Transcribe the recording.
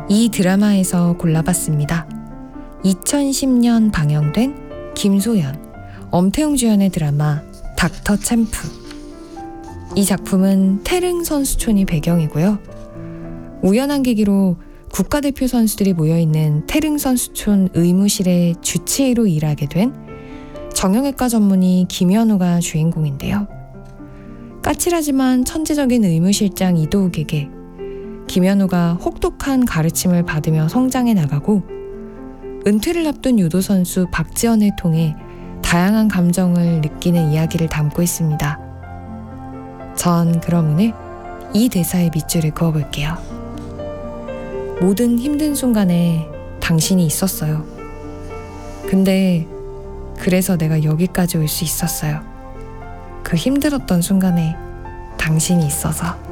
이 드라마에서 골라봤습니다. 2010년 방영된 김소연, 엄태웅 주연의 드라마 닥터 챔프. 이 작품은 태릉 선수촌이 배경이고요. 우연한 계기로 국가대표 선수들이 모여있는 태릉 선수촌 의무실의 주치의로 일하게 된 정형외과 전문의 김현우가 주인공인데요. 까칠하지만 천재적인 의무실장 이도욱에게 김현우가 혹독한 가르침을 받으며 성장해 나가고 은퇴를 앞둔 유도 선수 박지원을 통해 다양한 감정을 느끼는 이야기를 담고 있습니다. 전 그럼 오늘 이 대사의 밑줄을 그어볼게요. 모든 힘든 순간에 당신이 있었어요. 근데 그래서 내가 여기까지 올 수 있었어요. 그 힘들었던 순간에 당신이 있어서.